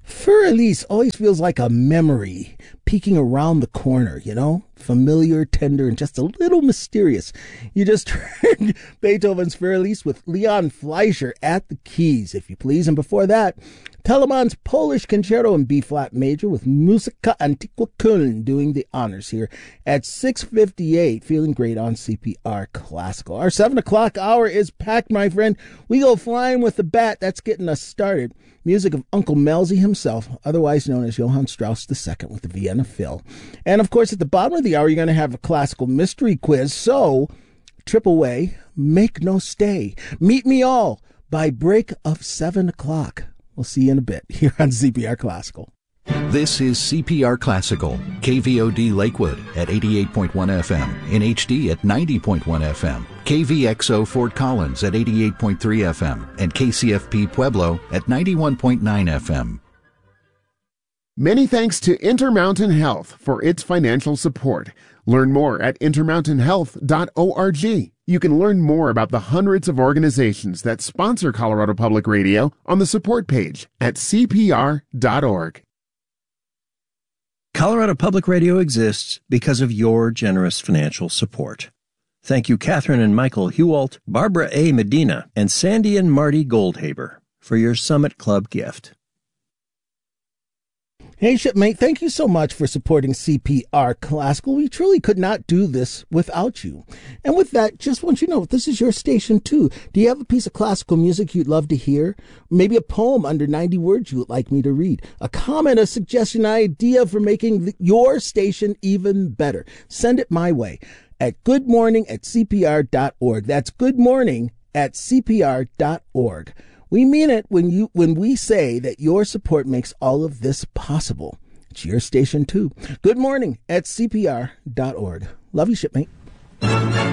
Fur Elise always feels like a memory peeking around the corner, familiar, tender, and just a little mysterious. You just heard Beethoven's Fur Elise with Leon Fleischer at the keys, if you please. And before that, Telemann's Polish Concerto in B-flat major with Musica Antiqua Köln doing the honors here at 6:58. Feeling great on CPR Classical. Our 7 o'clock hour is packed, my friend. We go flying with the bat. That's getting us started. Music of Uncle Melzi himself, otherwise known as Johann Strauss II with the Vienna Phil. And, of course, at the bottom of the hour, you're going to have a classical mystery quiz. So, trip away, make no stay. Meet me all by break of 7 o'clock. We'll see you in a bit here on CPR Classical. This is CPR Classical, KVOD Lakewood at 88.1 FM, in HD at 90.1 FM, KVXO Fort Collins at 88.3 FM, and KCFP Pueblo at 91.9 FM. Many thanks to Intermountain Health for its financial support. Learn more at intermountainhealth.org. You can learn more about the hundreds of organizations that sponsor Colorado Public Radio on the support page at cpr.org. Colorado Public Radio exists because of your generous financial support. Thank you, Catherine and Michael Hewalt, Barbara A. Medina, and Sandy and Marty Goldhaber for your Summit Club gift. Hey, shipmate, thank you so much for supporting CPR Classical. We truly could not do this without you. And with that, just want you to know, this is your station too. Do you have a piece of classical music you'd love to hear? Maybe a poem under 90 words you would like me to read? A comment, a suggestion, an idea for making your station even better? Send it my way at goodmorning@cpr.org. That's goodmorning@cpr.org. We mean it when we say that your support makes all of this possible. It's your station too. Goodmorning@cpr.org. Love you, shipmate.